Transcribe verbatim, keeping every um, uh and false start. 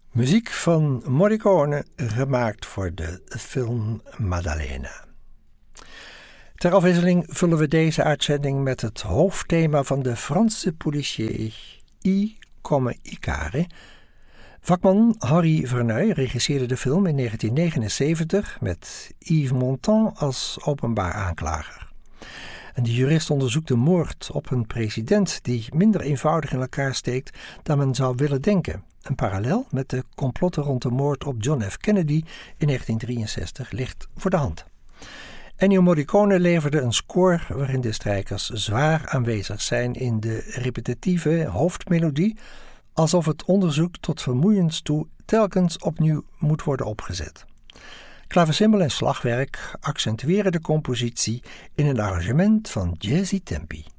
Muziek van Morricone, gemaakt voor de film Maddalena. Ter afwisseling vullen we deze uitzending met het hoofdthema van de Franse policier I come Icare. Vakman Henri Verneuil regisseerde de film in negentien negenenzeventig met Yves Montand als openbaar aanklager. En de jurist onderzoekt de moord op een president die minder eenvoudig in elkaar steekt dan men zou willen denken. Een parallel met de complotten rond de moord op John F. Kennedy in negentien drieënzestig ligt voor de hand. Ennio Morricone leverde een score waarin de strijkers zwaar aanwezig zijn in de repetitieve hoofdmelodie, alsof het onderzoek tot vermoeiens toe telkens opnieuw moet worden opgezet. Klavecimbal en slagwerk accentueren de compositie in een arrangement van Jazzy Tempi.